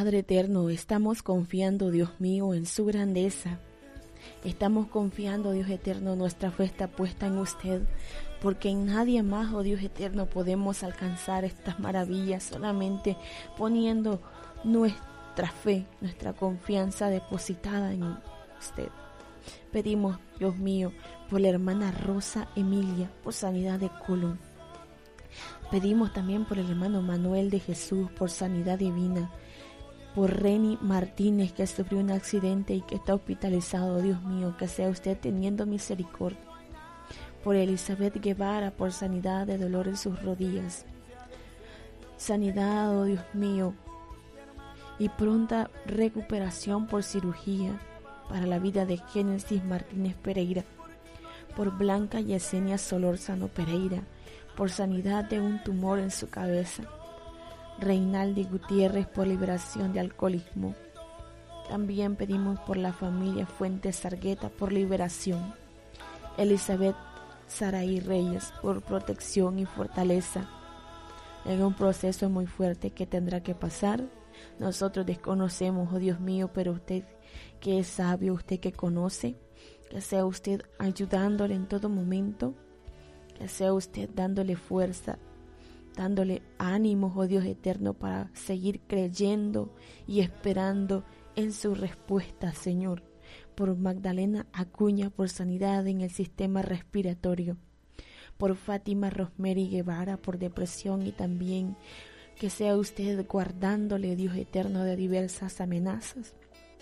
Padre eterno, estamos confiando, Dios mío, en su grandeza. Estamos confiando, Dios eterno, nuestra fe está puesta en usted, porque en nadie más, oh Dios eterno, podemos alcanzar estas maravillas, solamente poniendo nuestra fe, nuestra confianza depositada en usted. Pedimos, Dios mío, por la hermana Rosa Emilia, por sanidad de colon. Pedimos también por el hermano Manuel de Jesús, por sanidad divina. Por Reni Martínez, que sufrió un accidente y que está hospitalizado, Dios mío, que sea usted teniendo misericordia. Por Elizabeth Guevara, por sanidad de dolor en sus rodillas. Sanidad, oh Dios mío, y pronta recuperación por cirugía para la vida de Génesis Martínez Pereira. Por Blanca Yesenia Solórzano Pereira, por sanidad de un tumor en su cabeza. Reinaldi Gutiérrez, por liberación de alcoholismo. También pedimos por la familia Fuentes Sargueta, por liberación. Elizabeth Saraí Reyes, por protección y fortaleza en un proceso muy fuerte que tendrá que pasar. Nosotros desconocemos, oh Dios mío, pero usted que es sabio, usted que conoce, que sea usted ayudándole en todo momento, que sea usted dándole fuerza, dándole ánimos, oh Dios eterno, para seguir creyendo y esperando en su respuesta, Señor. Por Magdalena Acuña, por sanidad en el sistema respiratorio. Por Fátima Rosemary Guevara, por depresión, y también que sea usted guardándole, Dios eterno, de diversas amenazas.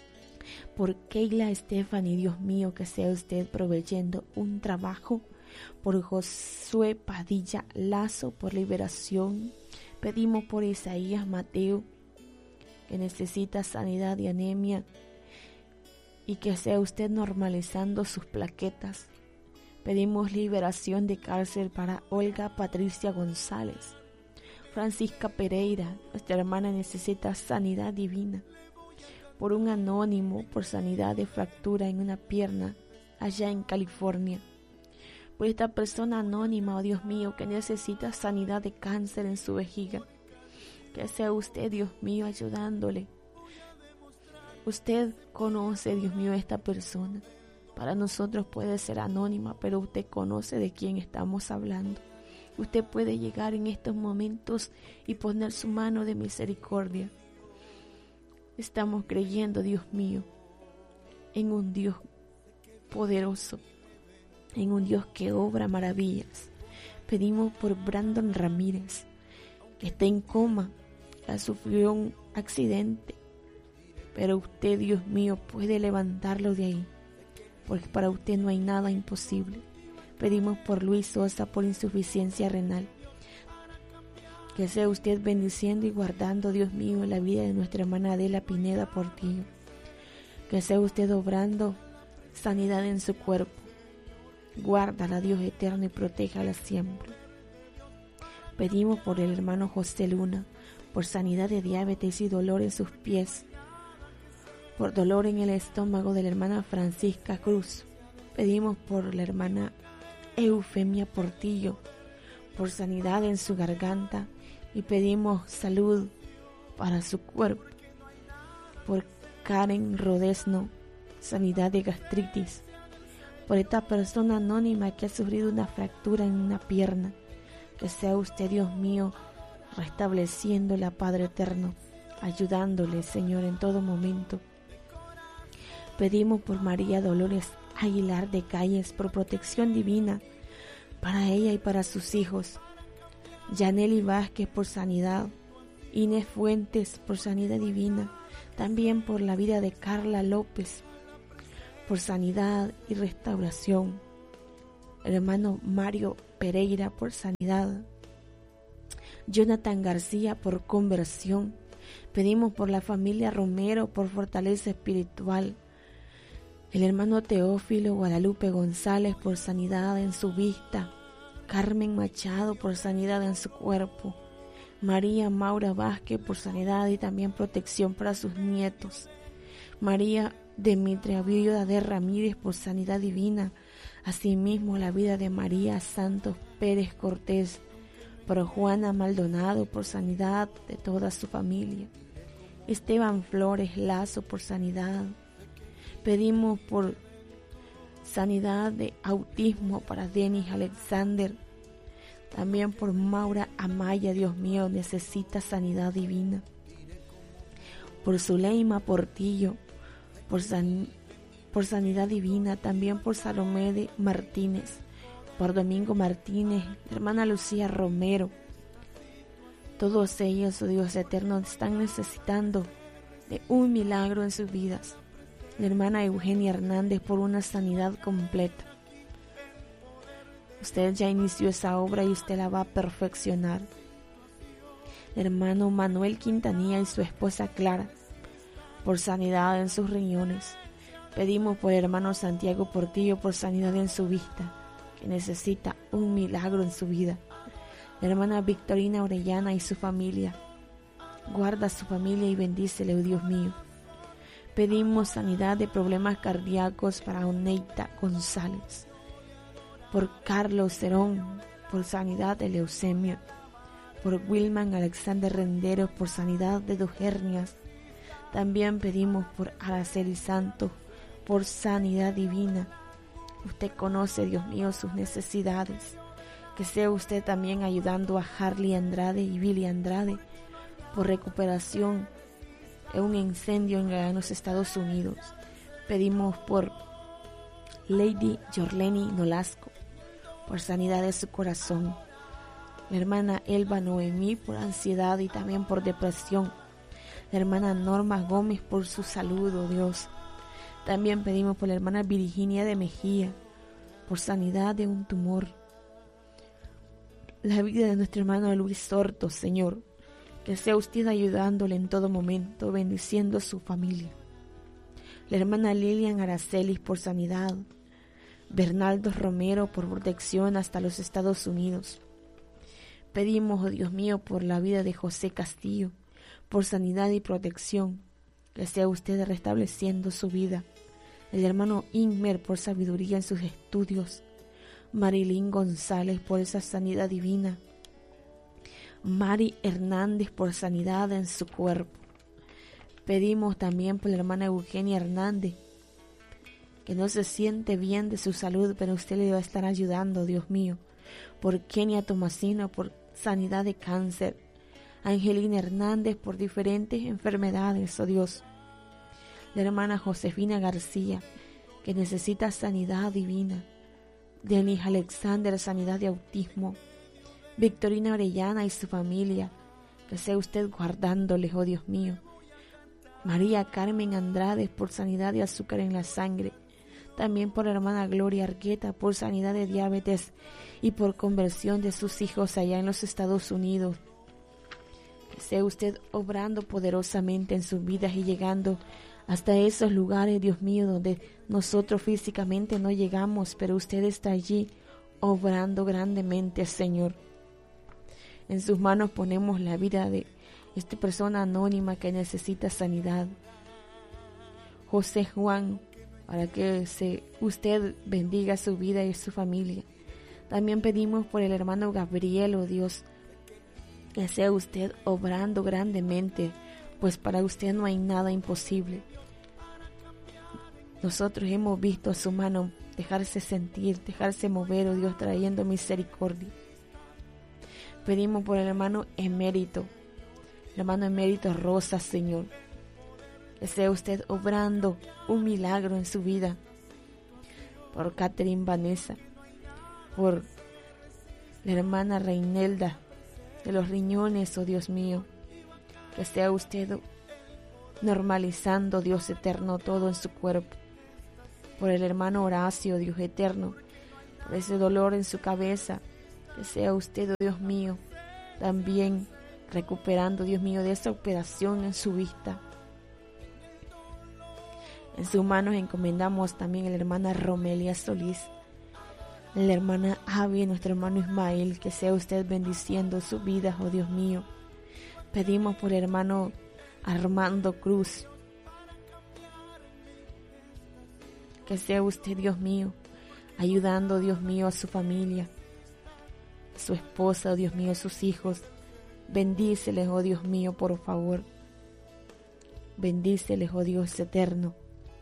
Por Keila Stephanie, Dios mío, que sea usted proveyendo un trabajo. Por Josué Padilla Lazo, por liberación. Pedimos por Isaías Mateo, que necesita sanidad y anemia, y que sea usted normalizando sus plaquetas. Pedimos liberación de cárcel para Olga Patricia González. Francisca Pereira, nuestra hermana, necesita sanidad divina. Por un anónimo, por sanidad de fractura en una pierna allá en California. Por esta persona anónima, oh Dios mío, que necesita sanidad de cáncer en su vejiga. Que sea usted, Dios mío, ayudándole. Usted conoce, Dios mío, a esta persona. Para nosotros puede ser anónima, pero usted conoce de quién estamos hablando. Usted puede llegar en estos momentos y poner su mano de misericordia. Estamos creyendo, Dios mío, en un Dios poderoso, en un Dios que obra maravillas. Pedimos por Brandon Ramírez, que está en coma, que sufrió un accidente, pero usted, Dios mío, puede levantarlo de ahí, porque para usted no hay nada imposible. Pedimos por Luis Sosa, por insuficiencia renal. Que sea usted bendiciendo y guardando, Dios mío, la vida de nuestra hermana Adela Pineda Portillo. Que sea usted obrando sanidad en su cuerpo. Guárdala, Dios eterno, y protéjala siempre. Pedimos por el hermano José Luna, por sanidad de diabetes y dolor en sus pies. Por dolor en el estómago de la hermana Francisca Cruz. Pedimos por la hermana Eufemia Portillo, por sanidad en su garganta, y pedimos salud para su cuerpo. Por Karen Rodesno, sanidad de gastritis. Por esta persona anónima que ha sufrido una fractura en una pierna, que sea usted, Dios mío, restableciéndola, Padre eterno, ayudándole, Señor, en todo momento. Pedimos por María Dolores Aguilar de Calles, por protección divina para ella y para sus hijos. Yaneli Vázquez, por sanidad. Inés Fuentes, por sanidad divina. También por la vida de Carla López, por sanidad y restauración. El hermano Mario Pereira, por sanidad. Jonathan García, por conversión. Pedimos por la familia Romero, por fortaleza espiritual. El hermano Teófilo Guadalupe González, por sanidad en su vista. Carmen Machado, por sanidad en su cuerpo. María Maura Vázquez, por sanidad y también protección para sus nietos. María Demetria Viuda de Ramírez, por sanidad divina. Asimismo, la vida de María Santos Pérez Cortés, por Juana Maldonado, por sanidad de toda su familia. Esteban Flores Lazo por sanidad. Pedimos por sanidad de autismo para Denis Alexander. También por Maura Amaya, Dios mío, necesita sanidad divina. Por Zuleima Portillo, por sanidad divina. También por Salomé Martínez, por Domingo Martínez, hermana Lucía Romero. Todos ellos, oh Dios eterno, están necesitando de un milagro en sus vidas. La hermana Eugenia Hernández por una sanidad completa. Usted ya inició esa obra y usted la va a perfeccionar. El hermano Manuel Quintanilla y su esposa Clara por sanidad en sus riñones. Pedimos por el hermano Santiago Portillo por sanidad en su vista, que necesita un milagro en su vida. La hermana Victorina Orellana y su familia. Guarda a su familia y bendícele, oh Dios mío. Pedimos sanidad de problemas cardíacos para Oneita González. Por Carlos Cerón, por sanidad de leucemia. Por Wilman Alexander Renderos, por sanidad de 2 hernias. También pedimos por Araceli Santos, por sanidad divina. Usted conoce, Dios mío, sus necesidades. Que sea usted también ayudando a Harley Andrade y Billy Andrade por recuperación en un incendio en los Estados Unidos. Pedimos por Lady Jorleni Nolasco, por sanidad de su corazón. La hermana Elba Noemí por ansiedad y también por depresión. La hermana Norma Gómez por su salud, oh Dios. También pedimos por la hermana Virginia de Mejía, por sanidad de un tumor. La vida de nuestro hermano Luis Sorto, Señor, que sea usted ayudándole en todo momento, bendiciendo a su familia. La hermana Lilian Aracelis por sanidad. Bernardo Romero por protección hasta los Estados Unidos. Pedimos, oh Dios mío, por la vida de José Castillo, por sanidad y protección, que sea usted restableciendo su vida. El hermano Inmer por sabiduría en sus estudios. Marilyn González por esa sanidad divina. Mari Hernández por sanidad en su cuerpo. Pedimos también por la hermana Eugenia Hernández, que no se siente bien de su salud, pero usted le va a estar ayudando, Dios mío. Por Kenia Tomasino por sanidad de cáncer. Angelina Hernández por diferentes enfermedades, oh Dios. La hermana Josefina García, que necesita sanidad divina. Denis Alexander, sanidad de autismo. Victorina Orellana y su familia, que sea usted guardándoles, oh Dios mío. María Carmen Andrade por sanidad de azúcar en la sangre. También por la hermana Gloria Arqueta por sanidad de diabetes y por conversión de sus hijos allá en los Estados Unidos. Que sea usted obrando poderosamente en sus vidas y llegando hasta esos lugares, Dios mío, donde nosotros físicamente no llegamos, pero usted está allí obrando grandemente, Señor. En sus manos ponemos la vida de esta persona anónima que necesita sanidad. José Juan, para que usted bendiga su vida y su familia. También pedimos por el hermano Gabriel, oh Dios, que sea usted obrando grandemente, pues para usted no hay nada imposible. Nosotros hemos visto a su mano dejarse sentir, dejarse mover, oh Dios, trayendo misericordia. Pedimos por el hermano emérito Rosa, Señor, que sea usted obrando un milagro en su vida. Por Catherine Vanessa, por la hermana Reinelda de los riñones, oh Dios mío, que sea usted normalizando, Dios eterno, todo en su cuerpo. Por el hermano Horacio, Dios eterno, por ese dolor en su cabeza, que sea usted, oh Dios mío, también recuperando, Dios mío, de esa operación en su vista. En sus manos encomendamos también a la hermana Romelia Solís, la hermana Avi, nuestro hermano Ismael, que sea usted bendiciendo su vida, oh Dios mío. Pedimos por el hermano Armando Cruz, que sea usted, Dios mío, ayudando, Dios mío, a su familia, a su esposa, oh Dios mío, a sus hijos. Bendíceles, oh Dios mío, por favor. bendíceles, oh Dios eterno,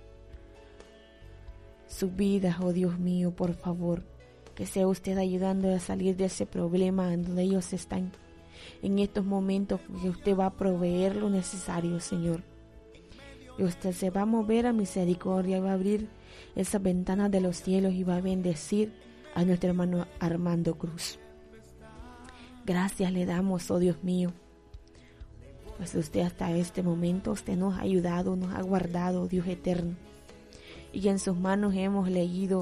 sus vidas, oh Dios mío, por favor, que sea usted ayudando a salir de ese problema en donde ellos están en estos momentos, porque usted va a proveer lo necesario, Señor. Y usted se va a mover a misericordia, va a abrir esas ventanas de los cielos y va a bendecir a nuestro hermano Armando Cruz. Gracias le damos, oh Dios mío, pues usted hasta este momento, usted nos ha ayudado, nos ha guardado, Dios eterno. Y en sus manos hemos leído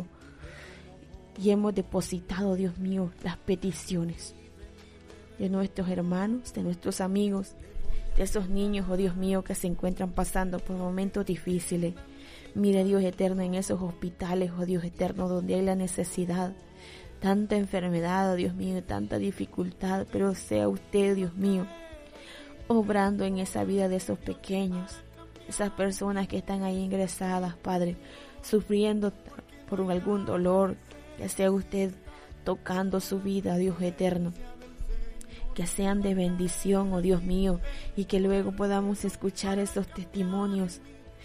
y hemos depositado, Dios mío, las peticiones de nuestros hermanos, de nuestros amigos, de esos niños, oh Dios mío, que se encuentran pasando por momentos difíciles. Mire, Dios eterno, en esos hospitales, oh Dios eterno, donde hay la necesidad, tanta enfermedad, oh Dios mío, tanta dificultad, pero sea usted, Dios mío, obrando en esa vida de esos pequeños, esas personas que están ahí ingresadas, Padre, sufriendo por algún dolor, que sea usted tocando su vida, Dios eterno, que sean de bendición, oh Dios mío, y que luego podamos escuchar esos testimonios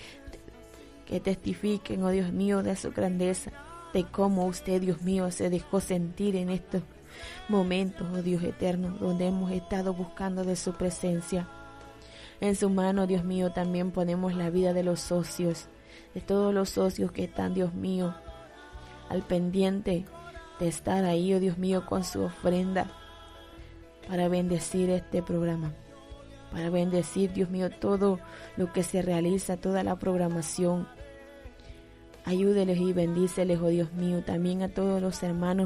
que testifiquen, oh Dios mío, de su grandeza, de cómo usted, Dios mío, se dejó sentir en estos momentos, oh Dios eterno, donde hemos estado buscando de su presencia. En su mano, Dios mío, también ponemos la vida de los socios, de todos los socios que están, Dios mío, al pendiente de estar ahí, oh Dios mío, con su ofrenda para bendecir este programa, para bendecir, Dios mío, todo lo que se realiza, toda la programación. Ayúdeles y bendíceles, oh Dios mío, también a todos los hermanos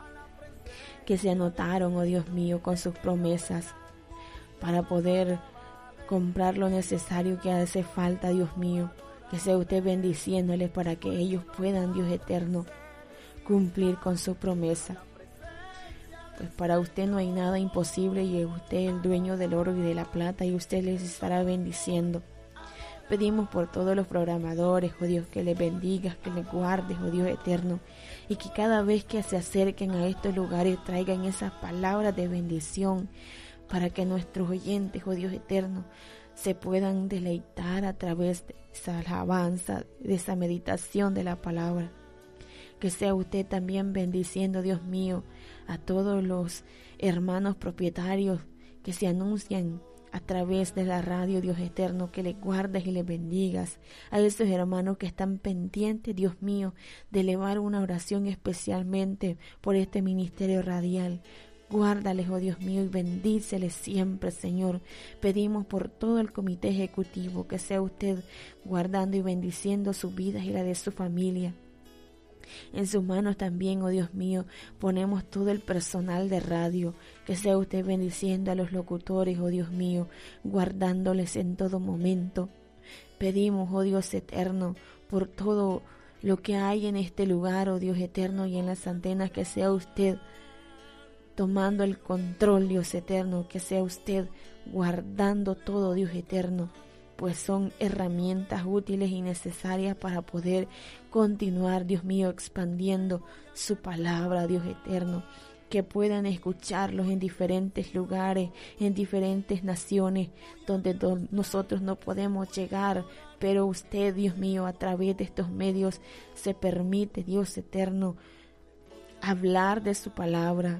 que se anotaron, oh Dios mío, con sus promesas para poder comprar lo necesario que hace falta, Dios mío, que sea usted bendiciéndoles para que ellos puedan, Dios eterno, cumplir con su promesa. Pues para usted no hay nada imposible y usted es el dueño del oro y de la plata y usted les estará bendiciendo. Pedimos por todos los programadores, oh Dios, que les bendigas, que les guardes, oh Dios eterno, y que cada vez que se acerquen a estos lugares traigan esas palabras de bendición para que nuestros oyentes, oh Dios eterno, se puedan deleitar a través de esa alabanza, de esa meditación de la palabra. Que sea usted también bendiciendo, Dios mío, a todos los hermanos propietarios que se anuncian a través de la radio, Dios eterno, que les guardes y les bendigas. A esos hermanos que están pendientes, Dios mío, de elevar una oración especialmente por este ministerio radial. Guárdales, oh Dios mío, y bendíceles siempre, Señor. Pedimos por todo el comité ejecutivo que sea usted guardando y bendiciendo sus vidas y la de su familia. En sus manos también, oh Dios mío, ponemos todo el personal de radio, que sea usted bendiciendo a los locutores, oh Dios mío, guardándoles en todo momento. Pedimos, oh Dios eterno, por todo lo que hay en este lugar, oh Dios eterno, y en las antenas, que sea usted tomando el control, Dios eterno, que sea usted guardando todo, Dios eterno, pues son herramientas útiles y necesarias para poder continuar, Dios mío, expandiendo su palabra, Dios eterno, que puedan escucharlos en diferentes lugares, en diferentes naciones, donde nosotros no podemos llegar, pero usted, Dios mío, a través de estos medios se permite, Dios eterno, hablar de su palabra.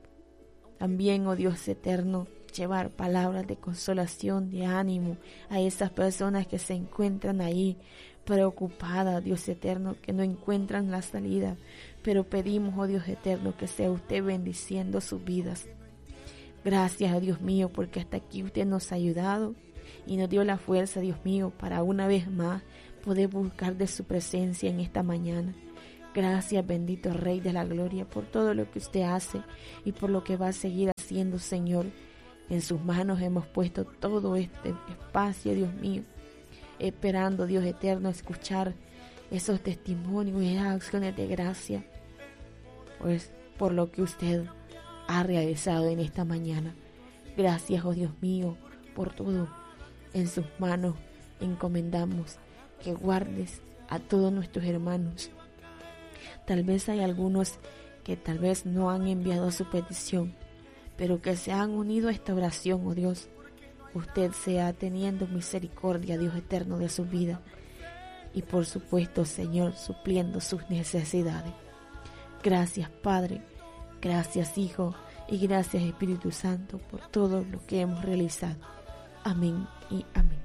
También, oh Dios eterno, llevar palabras de consolación, de ánimo a esas personas que se encuentran ahí preocupadas, Dios eterno, que no encuentran la salida, pero pedimos, oh Dios eterno, que sea usted bendiciendo sus vidas. Gracias, oh Dios mío, porque hasta aquí usted nos ha ayudado y nos dio la fuerza, Dios mío, para una vez más poder buscar de su presencia en esta mañana. Gracias, bendito Rey de la Gloria, por todo lo que usted hace y por lo que va a seguir haciendo, Señor. En sus manos hemos puesto todo este espacio, Dios mío, esperando, Dios eterno, escuchar esos testimonios y esas acciones de gracia, pues por lo que usted ha realizado en esta mañana. Gracias, oh Dios mío, por todo. En sus manos encomendamos que guardes a todos nuestros hermanos. Tal vez hay algunos que tal vez no han enviado su petición, pero que se han unido a esta oración, oh Dios, usted sea teniendo misericordia, Dios eterno, de su vida. Y por supuesto, Señor, supliendo sus necesidades. Gracias, Padre. Gracias, Hijo. Y gracias, Espíritu Santo, por todo lo que hemos realizado. Amén y amén.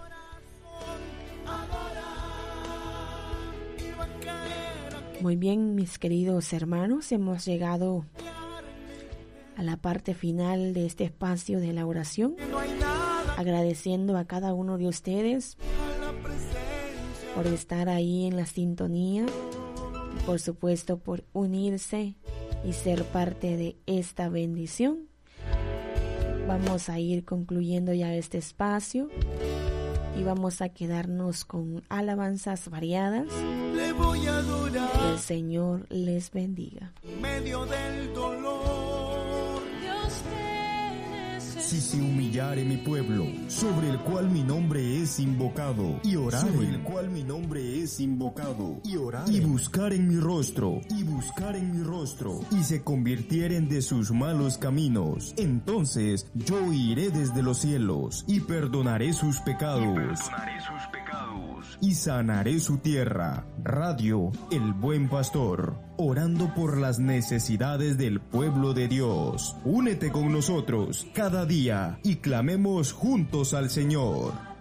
Muy bien, mis queridos hermanos, hemos llegado a la parte final de este espacio de la oración, agradeciendo a cada uno de ustedes por estar ahí en la sintonía, y por supuesto por unirse y ser parte de esta bendición. Vamos a ir concluyendo ya este espacio y vamos a quedarnos con alabanzas variadas. Le voy a adorar. Que el Señor les bendiga. En medio del dolor, Dios te necesita. Si se humillare mi pueblo, sobre el cual mi nombre es invocado, y orare, sobre el cual mi nombre es invocado, y orare, y buscaren mi rostro, y se convirtieren de sus malos caminos, entonces yo iré desde los cielos, y perdonaré sus pecados, y sanaré su tierra. Radio El Buen Pastor, orando por las necesidades del pueblo de Dios. Únete con nosotros cada día y clamemos juntos al Señor.